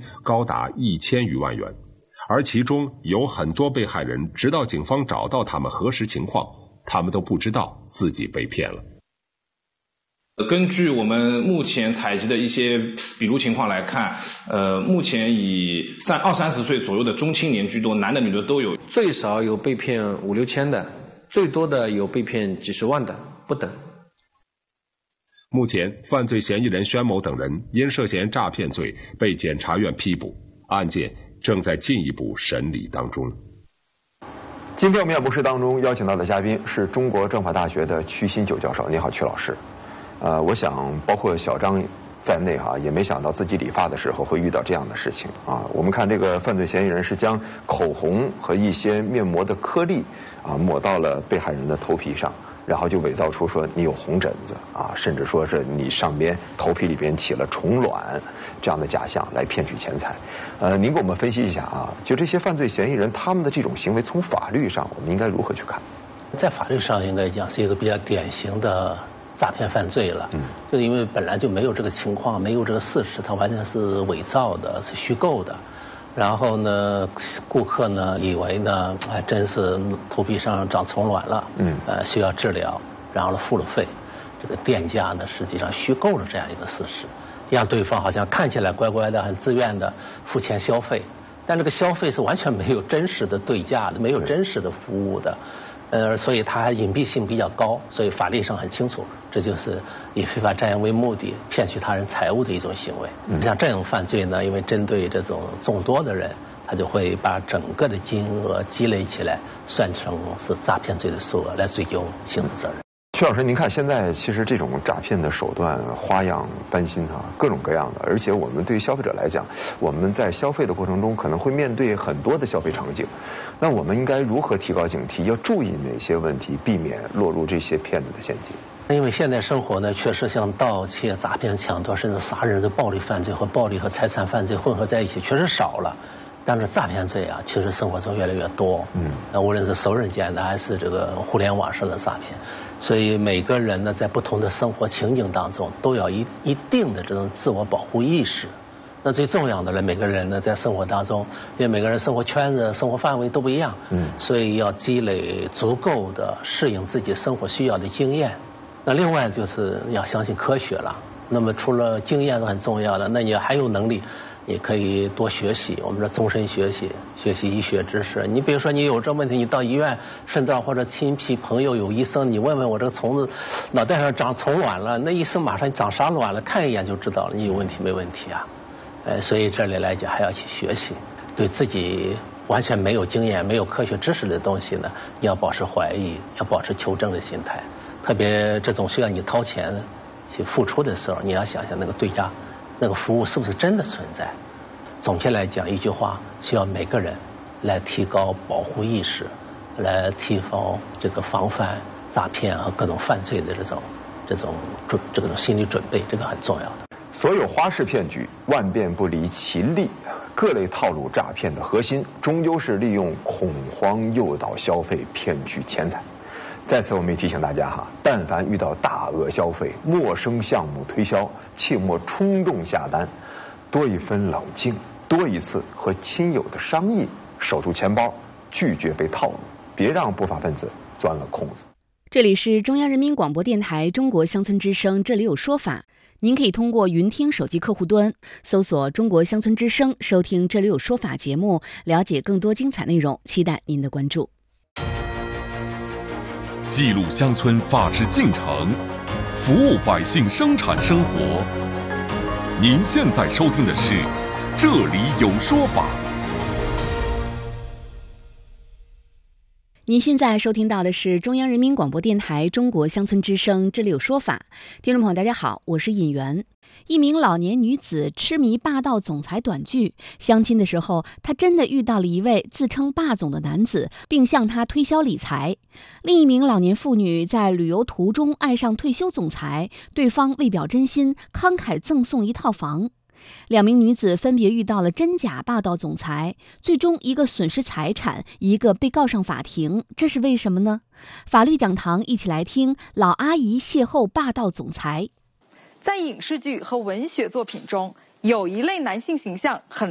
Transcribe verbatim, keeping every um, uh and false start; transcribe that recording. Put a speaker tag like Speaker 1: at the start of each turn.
Speaker 1: 高达一千余万元，而其中有很多被害人直到警方找到他们核实情况，他们都不知道自己被骗了。
Speaker 2: 根据我们目前采集的一些笔录情况来看，呃，目前以三二三十岁左右的中青年居多，男的女的都有，
Speaker 3: 最少有被骗五六千的，最多的有被骗几十万的不等。
Speaker 1: 目前，犯罪嫌疑人宣某等人因涉嫌诈骗罪被检察院批捕，案件正在进一步审理当中。
Speaker 4: 今天我们演播室当中邀请到的嘉宾是中国政法大学的曲新九教授。你好，曲老师。呃，我想包括小张在内哈、啊，也没想到自己理发的时候会遇到这样的事情啊。我们看这个犯罪嫌疑人是将口红和一些面膜的颗粒啊抹到了被害人的头皮上，然后就伪造出说你有红疹子啊，甚至说是你上边头皮里边起了虫卵这样的假象来骗取钱财。呃，您给我们分析一下啊，就这些犯罪嫌疑人他们的这种行为，从法律上我们应该如何去看？
Speaker 5: 在法律上应该讲是一个比较典型的诈骗犯罪了，嗯，就是因为本来就没有这个情况，没有这个事实，它完全是伪造的，是虚构的。然后呢，顾客呢以为呢，还真是头皮上长虫卵了，嗯，呃，需要治疗，然后呢付了费，这个店家呢实际上虚构了这样一个事实，让对方好像看起来乖乖的、很自愿的付钱消费，但这个消费是完全没有真实的对价的，没有真实的服务的。呃，所以它隐蔽性比较高，所以法律上很清楚，这就是以非法占有为目的骗取他人财物的一种行为。嗯、像这种犯罪呢，因为针对这种众多的人，他就会把整个的金额积累起来，算成是诈骗罪的数额来追究刑事责任。
Speaker 4: 曲老师，您看现在其实这种诈骗的手段花样翻新啊，各种各样的，而且我们对于消费者来讲，我们在消费的过程中可能会面对很多的消费场景，那我们应该如何提高警惕？要注意哪些问题，避免落入这些骗子的陷阱？
Speaker 5: 因为现在生活呢，确实像盗窃、诈骗、抢夺，甚至杀人的暴力犯罪和暴力和财产犯罪混合在一起，确实少了。但是诈骗罪啊，其实生活中越来越多。嗯，那无论是熟人间的，还是这个互联网上的诈骗，所以每个人呢，在不同的生活情景当中，都要一一定的这种自我保护意识。那最重要的呢，每个人呢，在生活当中，因为每个人生活圈子、生活范围都不一样，嗯，所以要积累足够的适应自己生活需要的经验。那另外就是要相信科学了。那么除了经验是很重要的，那你还有能力。你可以多学习，我们说终身学习，学习医学知识。你比如说你有这问题，你到医院，甚至或者亲戚朋友有医生，你问问我这个虫子脑袋上长虫卵了，那医生马上长啥卵了，看一眼就知道了，你有问题没问题啊？呃，所以这里来讲还要去学习，对自己完全没有经验、没有科学知识的东西呢，你要保持怀疑，要保持求证的心态。特别这种需要你掏钱去付出的时候，你要想想那个对价。那个服务是不是真的存在？总体来讲，一句话，需要每个人来提高保护意识，来提高这个防范诈骗和各种犯罪的这种这种准这种心理准备，这个很重要的。
Speaker 4: 所有花式骗局万变不离其利，各类套路诈骗的核心，终究是利用恐慌诱导消费，骗取钱财。在此我们也提醒大家哈，但凡遇到大额消费、陌生项目推销，切莫冲动下单，多一分冷静，多一次和亲友的商议，守住钱包，拒绝被套路，别让不法分子钻了空子。
Speaker 6: 这里是中央人民广播电台中国乡村之声，这里有说法。您可以通过云听手机客户端搜索中国乡村之声，收听这里有说法节目，了解更多精彩内容，期待您的关注。
Speaker 7: 记录乡村法治进程，服务百姓生产生活。您现在收听的是《这里有说法》。
Speaker 6: 您现在收听到的是中央人民广播电台中国乡村之声，这里有说法。听众朋友大家好，我是尹媛。一名老年女子痴迷霸道总裁短剧，相亲的时候她真的遇到了一位自称霸总的男子，并向他推销理财。另一名老年妇女在旅游途中爱上退休总裁，对方为表真心慷慨赠送一套房。两名女子分别遇到了真假霸道总裁，最终一个损失财产，一个被告上法庭，这是为什么呢？法律讲堂一起来听老阿姨邂逅霸道总裁。
Speaker 8: 在影视剧和文学作品中，有一类男性形象很